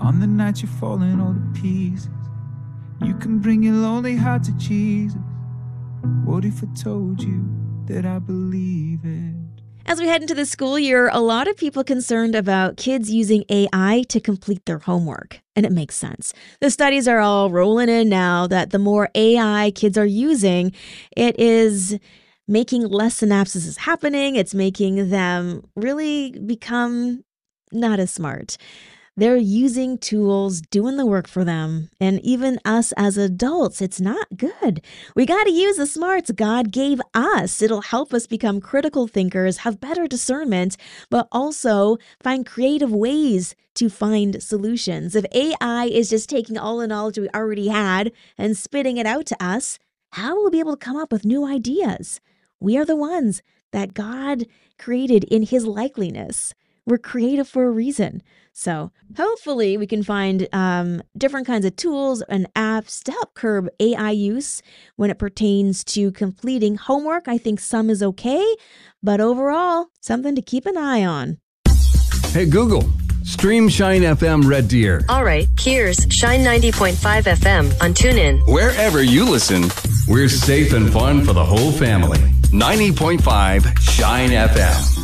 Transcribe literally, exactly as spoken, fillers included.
On the night you're falling all to pieces, you can bring your lonely heart to Jesus. What if I told you that I believe it? As we head into the school year, a lot of people concerned about kids using A I to complete their homework. And it makes sense. The studies are all rolling in now that the more A I kids are using, it is making less synapses happening. It's making them really become not as smart. They're using tools, doing the work for them. And even us as adults, it's not good. We got to use the smarts God gave us. It'll help us become critical thinkers, have better discernment, but also find creative ways to find solutions. If A I is just taking all the knowledge we already had and spitting it out to us, how will we be able to come up with new ideas? We are the ones that God created in His likeness. We're creative for a reason. So hopefully we can find um, different kinds of tools and apps to help curb A I use when it pertains to completing homework. I think some is okay, but overall, something to keep an eye on. Hey, Google, stream Shine F M Red Deer. All right, here's Shine ninety point five F M on TuneIn. Wherever you listen, we're safe and fun for the whole family. ninety point five Shine F M.